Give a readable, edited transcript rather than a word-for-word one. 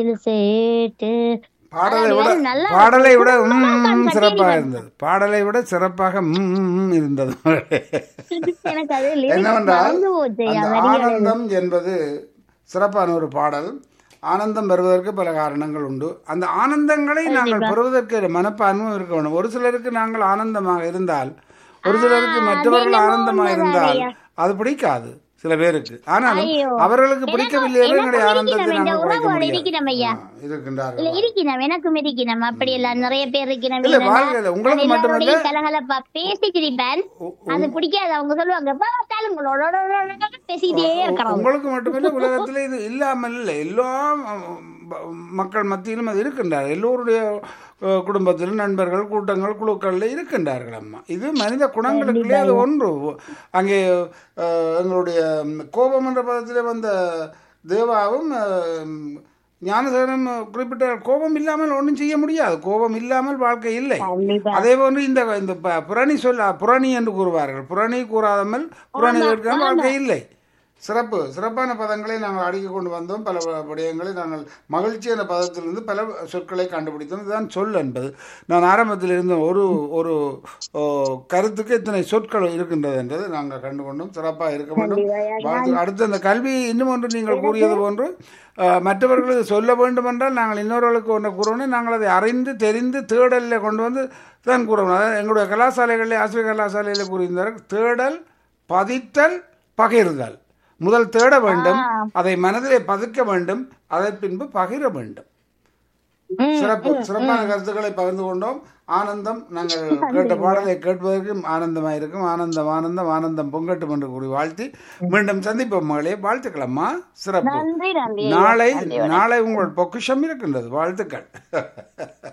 இது சேட்டு பாடலை அதான் விட வேற நல்லா பாடலை விட குடும்பமா உட்கார்ந்து சிறப்பாக கச்சேரி இருந்தது. பாடலை விட சிறப்பாக இருந்தது. எனக்கு அது லிரிக்ஸ் என்னவென்றால் மறந்து போச்சு அந்த வரிகள் எது. ஆனந்தம் என்பது சிறப்பான ஒரு பாடல். ஆனந்தம் பெறுவதற்கு பல காரணங்கள் உண்டு. அந்த ஆனந்தங்களை நாங்கள் கண்டிப்பா. பெறுவதற்கு மனப்பான்மை இருக்க வேண்டும். ஒரு சிலருக்கு நாங்கள் ஆனந்தமாக இருந்தால், ஒரு சிலருக்கு அது மற்றவர்கள் என்னமோ ஆனந்தமாக உண்மைதான் இருந்தால் ஐயா. அது பிடிக்காது சில பேருக்கு. ஆனாலும் ஐயோ அவர்களுக்கு எனக்கும் பிடிக்கவில்லை எங்களுடைய எனக்கும் ஆனந்தத்தை இருக்கணும் என்ற நாங்கள் குறைக்க உறவோடு முடியாது. இருக்கணும் ஐயா. இல்ல இருக்கின்றார்களா? இருக்கணும் எனக்கும் இருக்கணும் அப்படி எல்லாம் நிறைய பேர் இருக்கணும். இல்லை, என்னன்னா வாழ்க்கையில் நான் உங்களுக்கு மட்டுமல்ல. எல்லாரோடையும் கலகலப்பா பேசி சிரிப்பேன். அது பிடிக்காது. அவங்க சொல்லுவாங்க பார்த்தாலும் பேசிக்கிட்டே இருக்கிறோம். உங்களுக்கு மட்டுமல்ல, உலகத்தில் இது இல்லாமல் இல்லை. எல்லா மக்கள் மத்தியிலும் அது இருக்கின்றார். எல்லோருடைய குடும்பத்திலும் நண்பர்கள் கூட்டங்கள் குழுக்களில் இருக்கின்றார்கள். அம்மா, இது மனித குணங்களுக்குள்ளே அது ஒன்று. அங்கே எங்களுடைய கோபம் என்ற பதத்திலே வந்த தேவாவும் ஞானசேகரன் குறிப்பிட்ட கோபம் இல்லாமல் ஒன்றும் செய்ய முடியாது. கோபம் இல்லாமல் வாழ்க்கை இல்லை. கண்டிப்பா. அதே போன்று இந்த இந்த புரணி புரணி என்று கூறுவார்கள். புரணி கூறாமல் புரணி கேட்காமல் வாழ்க்கை இல்லை. சிறப்பான பதங்களை நாங்கள் அடுக்கி கொண்டு வந்தோம். பல விடயங்களை நாங்கள் மகிழ்ச்சி என்ற பதத்திலிருந்து பல சொற்களை கண்டுபிடித்தோம். இதுதான் சொல் என்பது. நான் ஆரம்பத்தில் இருந்த ஒரு ஒரு கருத்துக்கு இத்தனை சொற்கள் இருக்கின்றது என்றது நாங்கள் கண்டுகொண்டோம். சிறப்பாக இருக்க வேண்டும். அடுத்து அந்த கல்வி இன்னும் ஒன்று நீங்கள் கூறியது போன்று மற்றவர்களுக்கு சொல்ல வேண்டும் என்றால் நாங்கள் இன்னொருவர்களுக்கு ஒன்று கூறணும். நாங்கள் அதை அறிந்து தெரிந்து தேடலில் கொண்டு வந்து தான் கூறணும். அதாவது எங்களுடைய கலாசாலைகளில் ஆசிரியர் கலாசாலையில் கூறியிருந்தார்கள், தேடல், பதித்தல், பகிர்தல். முதல் தேட வேண்டும், அதை மனதிலே பதிக்க வேண்டும், அதன் பின்பு பகிர வேண்டும். சிறப்பான கருத்துக்களை பகிர்ந்து கொண்டோம். ஆனந்தம். நாங்கள் கேட்ட பாடலை கேட்பதற்கு ஆனந்தமாக இருக்கும். ஆனந்தம் ஆனந்தம் ஆனந்தம் பொங்கட்டும் என்று கூறி வாழ்த்தி மீண்டும் சந்திப்போம் மகளே. வாழ்த்துக்களம்மா. சிறப்பு. நன்றி நன்றி. நாளை உங்கள் பொக்கிஷம் இருக்கின்றது. வாழ்த்துக்கள்.